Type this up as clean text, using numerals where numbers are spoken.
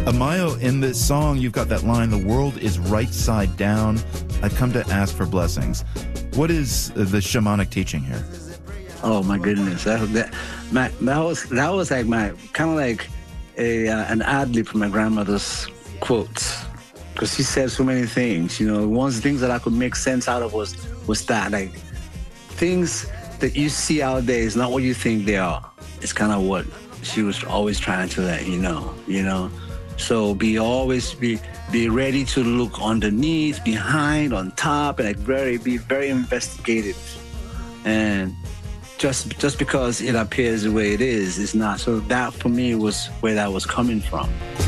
Amayo, in this song, you've got that line, "The world is right side down. I've come to ask for blessings." What is the shamanic teaching here? Oh my goodness, that was like my kind of like an ad lib from my grandmother's quotes, because she said so many things. You know, one of the things that I could make sense out of was that, like, things that you see out there is not what you think they are. It's kind of what she was always trying to let you know. So be ready to look underneath, behind, on top, and like be very investigative. And just because it appears the way it is not. So that for me was where that was coming from.